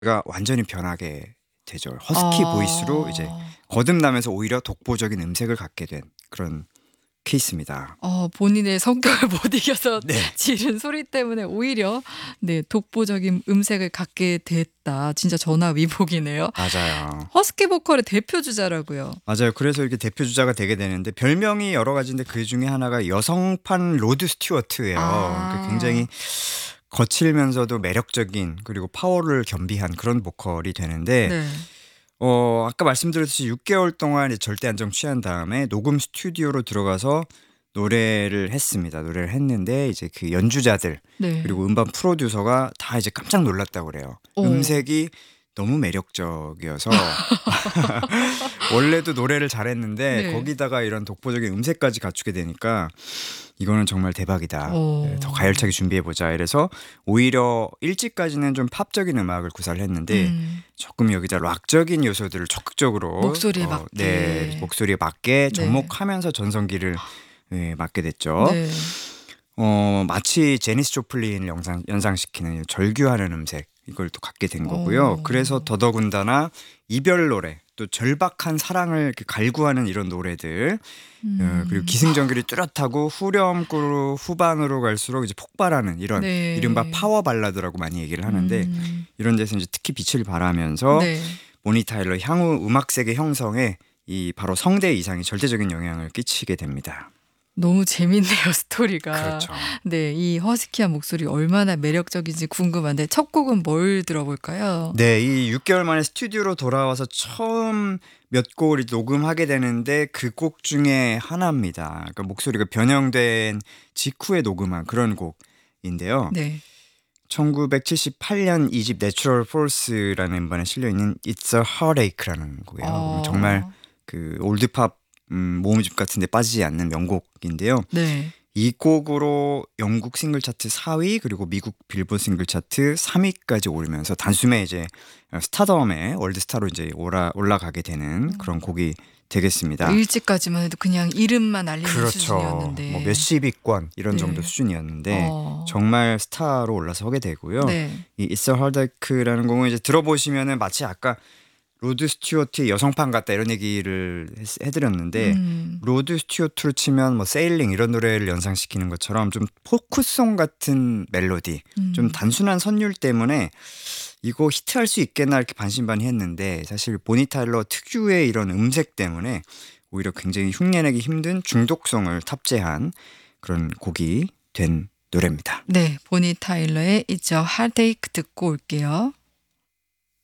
가 완전히 변하게 되죠. 허스키 보이스로 이제 아. 거듭나면서 오히려 독보적인 음색을 갖게 된 그런 케이스입니다. 본인의 성격을 못 이겨서 네. 지른 소리 때문에 오히려 네 독보적인 음색을 갖게 됐다. 진짜 전화위복이네요. 맞아요. 허스키 보컬의 대표 주자라고요. 맞아요. 그래서 이렇게 대표 주자가 되게 되는데 별명이 여러 가지인데 그중에 하나가 여성판 로드 스튜어트예요. 그러니까 아. 굉장히 거칠면서도 매력적인 그리고 파워를 겸비한 그런 보컬이 되는데 네. 아까 말씀드렸듯이 6개월 동안 이제 절대 안정 취한 다음에 녹음 스튜디오로 들어가서 노래를 했습니다. 노래를 했는데 이제 그 연주자들 네. 그리고 음반 프로듀서가 다 이제 깜짝 놀랐다고 그래요. 어. 음색이 너무 매력적이어서 원래도 노래를 잘했는데 네. 거기다가 이런 독보적인 음색까지 갖추게 되니까 이거는 정말 대박이다. 네, 더 어. 가열차게 준비해보자. 이래서 오히려 일찍까지는 좀 팝적인 음악을 구사를 했는데 음. 조금 여기다 락적인 요소들을 적극적으로 목소리에 네, 맞게. 목소리에 맞게 네. 접목하면서 전성기를 네, 맞게 됐죠. 네. 마치 제니스 조플린을 연상시키는 절규하는 음색 이걸 또 갖게 된 거고요. 그래서 어. 더더군다나 이별 노래 또 절박한 사랑을 이렇게 갈구하는 이런 노래들 그리고 음. 기승전결이 뚜렷하고 후렴구로 후반으로 갈수록 이제 폭발하는 이런 이른바 네. 파워 발라드라고 많이 얘기를 하는데 음. 이런 데서 이제 특히 빛을 발하면서 네. 보니 타일러 향후 음악 세계 형성에 이 바로 성대 이상이 절대적인 영향을 끼치게 됩니다. 너무 재밌네요, 스토리가. 그렇죠. 네. 이 허스키한 목소리 얼마나 매력적인지 궁금한데 첫 곡은 뭘 들어볼까요? 네, 이 6개월 만에 스튜디오로 돌아와서 처음 몇 곡을 녹음하게 되는데 그 곡 중에 하나입니다. 그러니까 목소리가 변형된 직후에 녹음한 그런 곡인데요. 네. 1978년 2집 내추럴 포스라는 음반에 실려 있는 It's a Heartache라는 곡이에요. 정말 어. 그 올드팝 모음집 같은 데 빠지지 않는 명곡인데요. 네. 이 곡으로 영국 싱글 차트 4위 그리고 미국 빌보드 싱글 차트 3위까지 오르면서 단숨에 이제 스타덤의 월드스타로 이제 올라가게 되는 그런 곡이 되겠습니다. 일찍까지만 해도 그냥 이름만 알리는 그렇죠. 뭐 수준이었는데. 몇십위권 이런 정도 네. 수준이었는데 어. 정말 스타로 올라서게 되고요. 네. 이 It's a Heartache라는 곡은 이제 들어보시면은 마치 아까 로드 스튜어트의 여성판 같다 이런 얘기를 해드렸는데 음. 로드 스튜어트로 치면 뭐 세일링 이런 노래를 연상시키는 것처럼 좀 포크송 같은 멜로디 좀 음. 단순한 선율 때문에 이거 히트할 수 있겠나 이렇게 반신반의했는데 사실 보니 타일러 특유의 이런 음색 때문에 오히려 굉장히 흉내내기 힘든 중독성을 탑재한 그런 곡이 된 노래입니다. 네. 보니 타일러의 It's a Heartache 듣고 올게요.